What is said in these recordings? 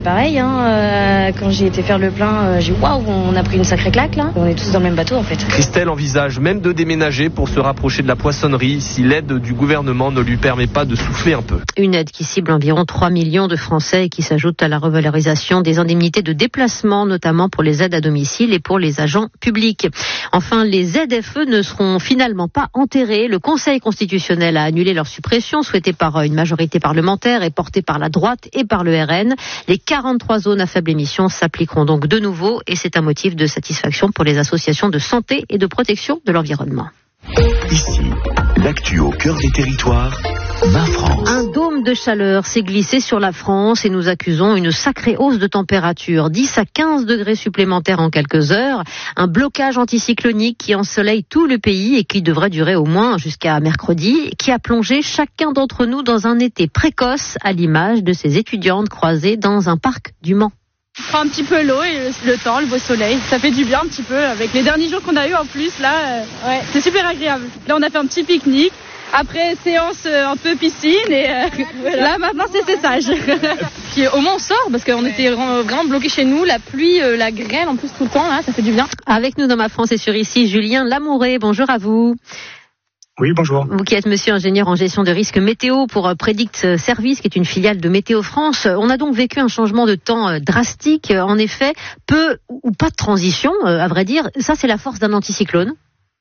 Pareil, quand j'ai été faire le plein, j'ai dit waouh, on a pris une sacrée claque là. On est tous dans le même bateau en fait. Christelle envisage même de déménager pour se rapprocher de la poissonnerie si l'aide du gouvernement ne lui permet pas de souffler un peu. Une aide qui cible environ 3 millions de Français et qui s'ajoute à la revalorisation des indemnités de déplacement, notamment pour les aides à domicile et pour les agents publics. Enfin, les ZFE ne seront finalement pas enterrés. Le Conseil constitutionnel a annulé leur suppression, souhaitée par une majorité parlementaire et portée par la droite et par le RN. Les 43 zones à faible émission s'appliqueront donc de nouveau et c'est un motif de satisfaction pour les associations de santé et de protection de l'environnement. Ici, l'actu au cœur des territoires, Ma France. Un dôme de chaleur s'est glissé sur la France et nous accusons une sacrée hausse de température, 10 à 15 degrés supplémentaires en quelques heures. Un blocage anticyclonique qui ensoleille tout le pays et qui devrait durer au moins jusqu'à mercredi, qui a plongé chacun d'entre nous dans un été précoce à l'image de ces étudiantes croisées dans un parc du Mans. On prend un petit peu l'eau et le temps, le beau soleil. Ça fait du bien un petit peu avec les derniers jours qu'on a eu en plus. Là, c'est super agréable. Là, on a fait un petit pique-nique. Après, séance un peu piscine et voilà. Là, maintenant, c'est sage. Puis au moins, on sort parce qu'on était vraiment bloqués chez nous. La pluie, la grêle en plus tout le temps, là, ça fait du bien. Avec nous dans Ma France et sur Ici, Julien Lamouré. Bonjour à vous. Oui, bonjour. Vous qui êtes monsieur ingénieur en gestion de risque météo pour Predict Service, qui est une filiale de Météo France. On a donc vécu un changement de temps drastique. En effet, peu ou pas de transition, à vrai dire. Ça, c'est la force d'un anticyclone.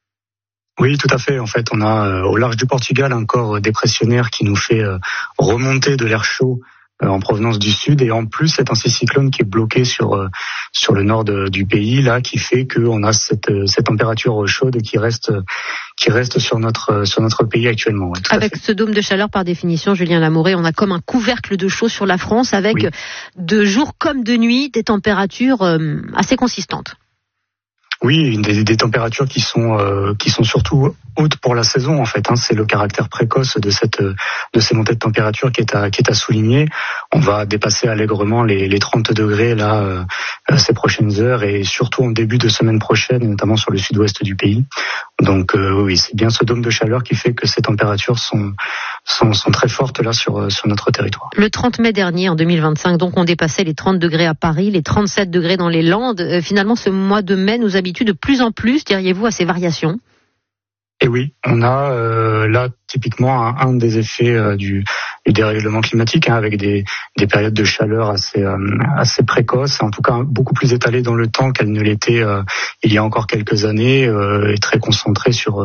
Oui, tout à fait. En fait, on a au large du Portugal un corps dépressionnaire qui nous fait remonter de l'air chaud en provenance du sud, et en plus cet anticyclone qui est bloqué sur le nord du pays, là, qui fait qu'on a cette température chaude qui reste sur notre pays actuellement. Ouais, avec ce dôme de chaleur, par définition, Julien Lamouré, on a comme un couvercle de chaud sur la France, avec de jour comme de nuit des températures assez consistantes. Oui, des températures qui sont surtout hautes pour la saison en fait. C'est le caractère précoce de ces montées de température qui est à souligner. On va dépasser allègrement les 30 degrés là ces prochaines heures et surtout en début de semaine prochaine, et notamment sur le sud-ouest du pays. Donc oui, c'est bien ce dôme de chaleur qui fait que ces températures sont très fortes là sur notre territoire. Le 30 mai dernier, en 2025, donc on dépassait les 30 degrés à Paris, les 37 degrés dans les Landes. Finalement, ce mois de mai nous habitue de plus en plus, diriez-vous, à ces variations? Et oui, on a là typiquement un des effets du dérèglement climatique, avec des périodes de chaleur assez précoces, en tout cas beaucoup plus étalées dans le temps qu'elles ne l'étaient il y a encore quelques années, et très concentrées sur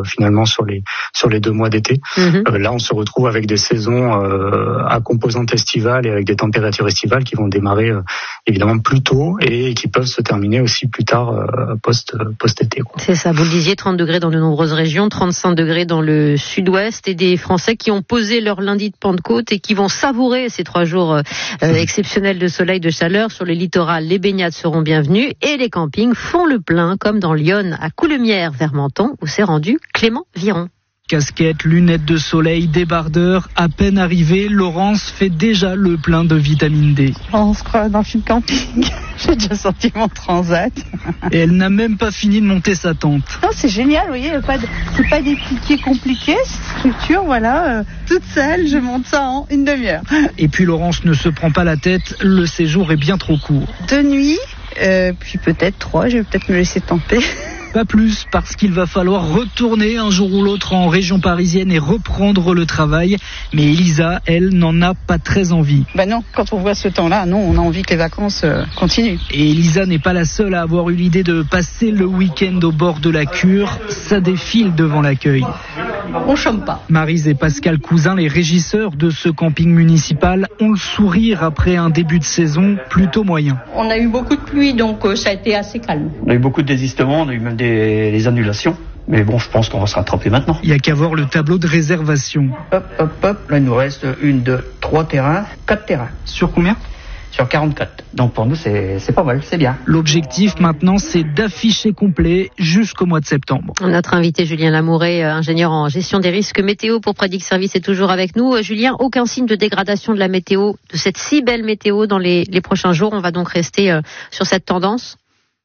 les 2 mois d'été. Là, on se retrouve avec des saisons à composante estivale et avec des températures estivales qui vont démarrer évidemment plus tôt et qui peuvent se terminer aussi plus tard post-été. C'est ça, vous le disiez, 30 degrés dans de nombreuses régions, 35 degrés dans le sud-ouest, et des Français qui ont posé leur lundi de Pentecôte et qui vont savourer ces 3 jours exceptionnels de soleil, de chaleur. Sur le littoral, les baignades seront bienvenues et les campings font le plein, comme dans l'Yonne, à Coulemière, vers Menton, où s'est rendu Clément Viron. Casquette, lunettes de soleil, débardeur, à peine arrivée, Laurence fait déjà le plein de vitamine D. On se croit dans le camping. J'ai déjà sorti mon transat. Et elle n'a même pas fini de monter sa tente. Non, c'est génial, vous voyez, c'est pas des piquets compliqués, cette structure, voilà. Toute seule, je monte ça en une demi-heure. Et puis Laurence ne se prend pas la tête, le séjour est bien trop court. 2 nuits, puis peut-être 3, je vais peut-être me laisser tenter. Pas plus, parce qu'il va falloir retourner un jour ou l'autre en région parisienne et reprendre le travail. Mais Elisa, elle, n'en a pas très envie. Non, quand on voit ce temps-là, non, on a envie que les vacances continuent. Et Elisa n'est pas la seule à avoir eu l'idée de passer le week-end au bord de la Cure. Ça défile devant l'accueil. On chôme pas. Maryse et Pascal Cousin, les régisseurs de ce camping municipal, ont le sourire après un début de saison plutôt moyen. On a eu beaucoup de pluie, donc ça a été assez calme. On a eu beaucoup de désistements, on a eu même des annulations. Mais bon, je pense qu'on va se rattraper maintenant. Il n'y a qu'à voir le tableau de réservation. Hop. Là, il nous reste 1, 2, 3 terrains, 4 terrains. Sur combien ? Sur 44. Donc pour nous, c'est pas mal, c'est bien. L'objectif maintenant, c'est d'afficher complet jusqu'au mois de septembre. Notre invité Julien Lamouré, ingénieur en gestion des risques météo pour Predict Service, est toujours avec nous. Julien, aucun signe de dégradation de la météo, de cette si belle météo dans les prochains jours. On va donc rester sur cette tendance?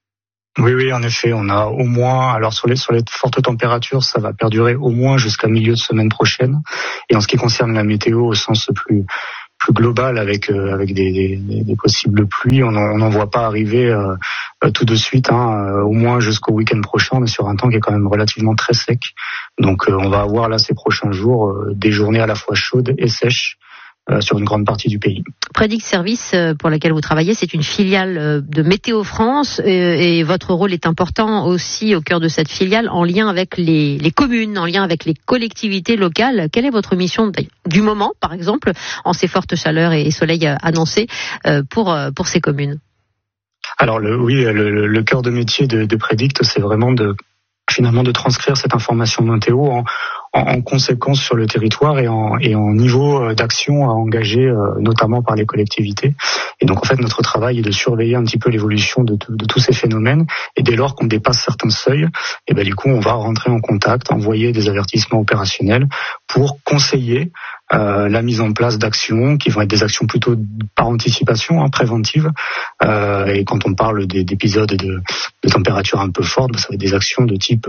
Oui, en effet, on a au moins, alors sur les fortes températures, ça va perdurer au moins jusqu'à milieu de semaine prochaine. Et en ce qui concerne la météo au sens plus plus globale avec des possibles pluies, on n'en voit pas arriver tout de suite, au moins jusqu'au week-end prochain. On est sur un temps qui est quand même relativement très sec. Donc on va avoir là ces prochains jours des journées à la fois chaudes et sèches sur une grande partie du pays. Predict Service, pour laquelle vous travaillez, c'est une filiale de Météo France et votre rôle est important aussi au cœur de cette filiale en lien avec les communes, en lien avec les collectivités locales. Quelle est votre mission du moment, par exemple, en ces fortes chaleurs et soleils annoncés pour ces communes? Alors le cœur de métier de Predict, c'est vraiment de transcrire cette information météo en conséquence sur le territoire et en niveau d'action à engager, notamment par les collectivités. Et donc en fait notre travail est de surveiller un petit peu l'évolution de tous ces phénomènes, et dès lors qu'on dépasse certains seuils, et du coup on va rentrer en contact, envoyer des avertissements opérationnels pour conseiller la mise en place d'actions qui vont être des actions plutôt par anticipation, préventives. Et quand on parle d'épisodes de température un peu forte, ça va être des actions de type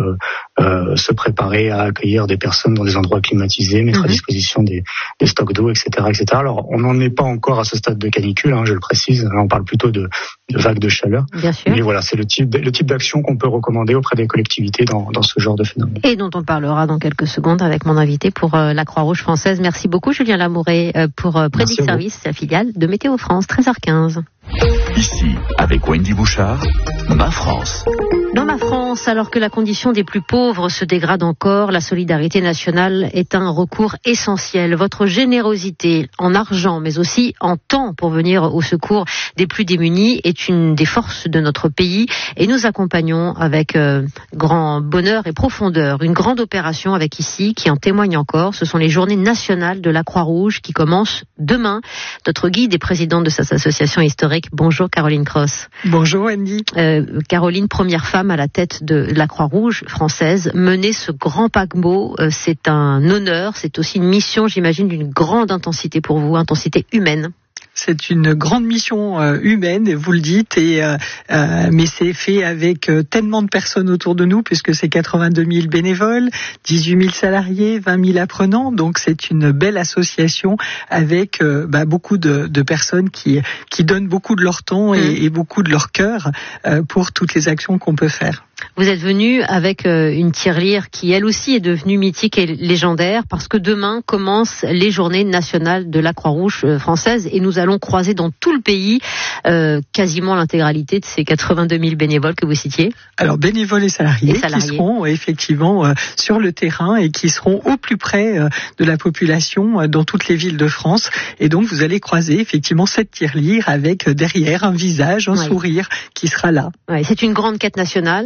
se préparer à accueillir des personnes dans des endroits climatisés, mettre à disposition des stocks d'eau, etc., etc. Alors on n'en est pas encore à ce stade de canicule, je le précise. Là, on parle plutôt de vagues de chaleur. Bien sûr. Mais voilà, c'est le type d'action qu'on peut recommander auprès des collectivités dans ce genre de phénomène. Et dont on parlera dans quelques secondes avec mon invité pour la Croix-Rouge française. Merci beaucoup Julien Lamouré pour Predict Service, la filiale de Météo France, 13h15. Ici, avec Wendy Bouchard, Ma France. Dans Ma France, alors que la condition des plus pauvres se dégrade encore, la solidarité nationale est un recours essentiel. Votre générosité en argent, mais aussi en temps pour venir au secours des plus démunis est une des forces de notre pays et nous accompagnons avec grand bonheur et profondeur une grande opération avec ici qui en témoigne encore. Ce sont les journées nationales de la Croix-Rouge qui commencent demain. Notre guide est présidente de cette association historique. Bonjour Caroline Cross. Bonjour Wendy. Caroline, première femme à la tête de la Croix-Rouge française, mener ce grand paquebot, c'est un honneur, c'est aussi une mission, j'imagine, d'une grande intensité pour vous, intensité humaine. C'est une grande mission humaine, vous le dites, mais c'est fait avec tellement de personnes autour de nous, puisque c'est 82 000 bénévoles, 18 000 salariés, 20 000 apprenants, donc c'est une belle association avec beaucoup de personnes qui donnent beaucoup de leur temps et beaucoup de leur cœur pour toutes les actions qu'on peut faire. Vous êtes venu avec une tirelire qui, elle aussi, est devenue mythique et légendaire parce que demain commencent les journées nationales de la Croix-Rouge française et nous allons croiser dans tout le pays quasiment l'intégralité de ces 82 000 bénévoles que vous citiez. Alors, bénévoles et salariés. Qui seront effectivement sur le terrain et qui seront au plus près de la population dans toutes les villes de France. Et donc, vous allez croiser effectivement cette tirelire avec derrière un visage, un sourire qui sera là. Ouais, c'est une grande quête nationale.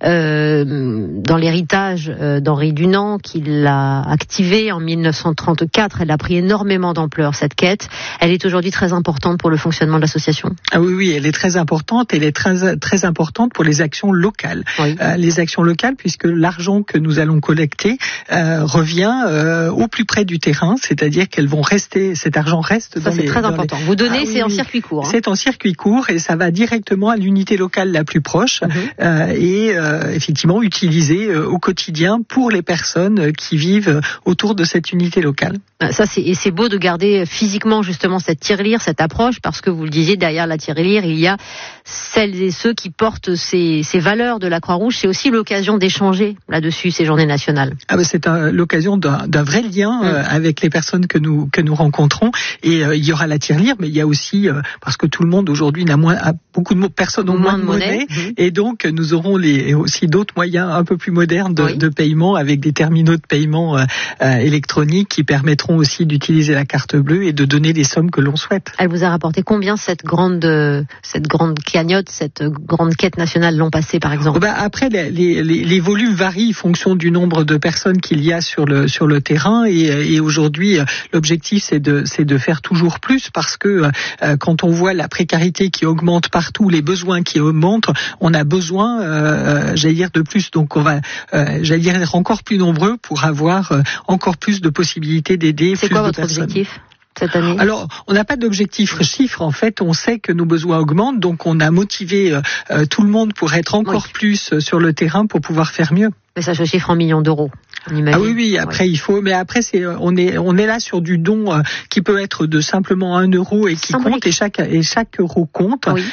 Dans l'héritage d'Henri Dunant, qui l'a activée en 1934. Elle a pris énormément d'ampleur, cette quête. Elle est aujourd'hui très importante pour le fonctionnement de l'association. Ah oui, elle est très importante. Elle est très, très importante pour les actions locales. Oui. Les actions locales, puisque l'argent que nous allons collecter revient au plus près du terrain, c'est-à-dire qu'elles vont rester, cet argent reste dans les... Ça, c'est très important. Vous donnez, c'est en circuit court. C'est en circuit court et ça va directement à l'unité locale la plus proche et effectivement utilisé au quotidien pour les personnes qui vivent autour de cette unité locale. Ça, c'est beau de garder physiquement justement cette tirelire, cette approche, parce que vous le disiez, derrière la tirelire, il y a celles et ceux qui portent ces valeurs de la Croix-Rouge. C'est aussi l'occasion d'échanger là-dessus ces journées nationales. C'est l'occasion d'un vrai lien avec les personnes que nous rencontrons. Et il y aura la tirelire, mais il y a aussi, parce que tout le monde aujourd'hui beaucoup de personnes ont moins de monnaie, et donc nous aurons aussi d'autres moyens un peu plus modernes de paiement avec des terminaux de paiement électroniques qui permettront aussi d'utiliser la carte bleue et de donner les sommes que l'on souhaite. Elle vous a rapporté combien cette grande cagnotte, cette grande quête nationale l'an passé par exemple? Après les volumes varient en fonction du nombre de personnes qu'il y a sur le terrain et aujourd'hui l'objectif c'est de faire toujours plus parce que quand on voit la précarité qui augmente partout, les besoins qui augmentent, on a besoin de plus, donc on va être encore plus nombreux pour avoir encore plus de possibilités d'aider plus de personnes. C'est quoi votre objectif cette année? Alors, on n'a pas d'objectif chiffre. En fait, on sait que nos besoins augmentent, donc on a motivé tout le monde pour être encore plus sur le terrain pour pouvoir faire mieux. Mais ça se chiffre en millions d'euros. Ah oui. Après il faut, mais après on est là sur du don qui peut être de simplement 1 euro et qui compte et chaque euro compte. Oui.